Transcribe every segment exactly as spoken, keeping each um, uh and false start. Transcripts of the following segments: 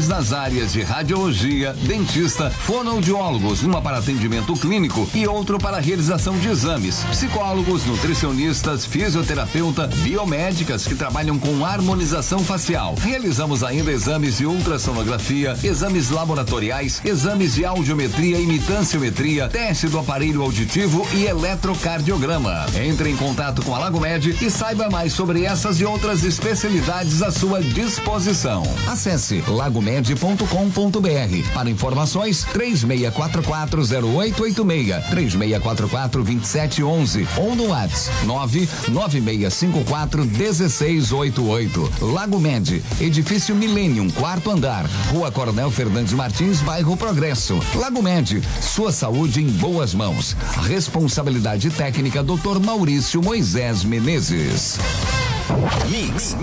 profissionais nas áreas de radiologia, dentista, fonoaudiólogos, uma para atendimento clínico e outro para realização de exames, psicólogos, nutricionistas, fisioterapeuta, biomédicas que trabalham com harmonização facial. Realizamos ainda exames de ultrassonografia, exames laboratoriais, exames de audiometria e imitanciometria, teste do aparelho auditivo e eletrocardiograma. Entre em contato com a Lagomed e saiba mais sobre essas e outras especialidades à sua disposição. Acesse lagomed ponto com ponto br. Para informações, três seis quatro quatro zero oito oito seis, três seis quatro quatro dois sete um um ou no WhatsApp nove nove seis cinco quatro um seis oito oito. Lagomed, edifício Millennium, quarto andar, Rua Coronel Fernandes Martins, bairro Progresso. Lagomed, sua saúde em boas mãos. Responsabilidade técnica doutor Maurício Moisés Menezes. Mix.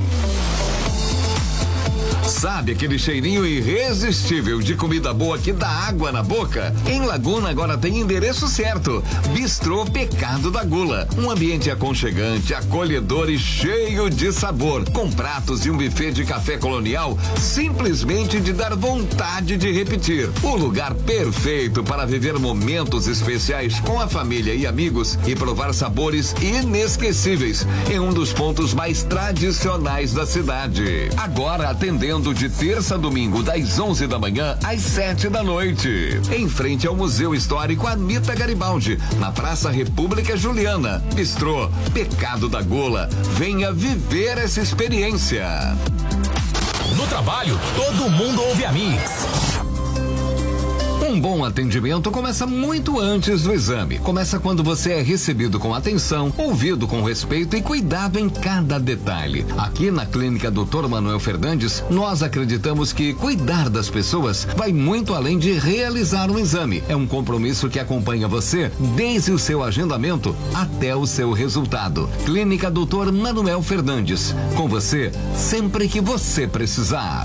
Sabe aquele cheirinho irresistível de comida boa que dá água na boca? Em Laguna agora tem endereço certo. Bistrô Pecado da Gula. Um ambiente aconchegante, acolhedor e cheio de sabor. Com pratos e um buffet de café colonial, simplesmente de dar vontade de repetir. O lugar perfeito para viver momentos especiais com a família e amigos e provar sabores inesquecíveis em um dos pontos mais tradicionais da cidade. Agora atendendo de terça a domingo, das onze da manhã às sete da noite. Em frente ao Museu Histórico Anita Garibaldi, na Praça República Juliana. Bistrô Pecado da Gula. Venha viver essa experiência. No trabalho, todo mundo ouve a Mix. Um bom atendimento começa muito antes do exame. Começa quando você é recebido com atenção, ouvido com respeito e cuidado em cada detalhe. Aqui na Clínica doutor Manuel Fernandes, nós acreditamos que cuidar das pessoas vai muito além de realizar um exame. É um compromisso que acompanha você desde o seu agendamento até o seu resultado. Clínica doutor Manuel Fernandes. Com você sempre que você precisar.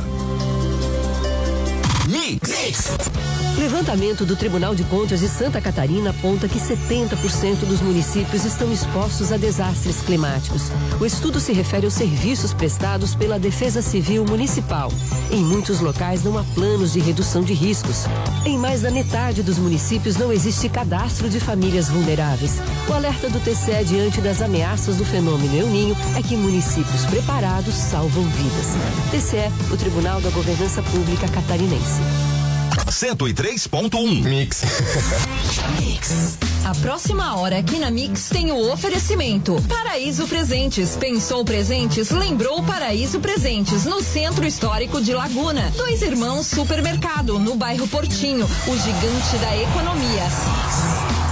Mix. Mix. Levantamento do Tribunal de Contas de Santa Catarina aponta que setenta por cento dos municípios estão expostos a desastres climáticos. O estudo se refere aos serviços prestados pela Defesa Civil Municipal. Em muitos locais não há planos de redução de riscos. Em mais da metade dos municípios não existe cadastro de famílias vulneráveis. O alerta do T C E diante das ameaças do fenômeno El Ninho é que municípios preparados salvam vidas. T C E, o Tribunal da Governança Pública Catarinense. cento e três ponto um. Mix. Mix. A próxima hora aqui na Mix tem o oferecimento. Paraíso Presentes. Pensou presentes? Lembrou Paraíso Presentes, no Centro Histórico de Laguna. Dois Irmãos Supermercado, no bairro Portinho, o gigante da economia.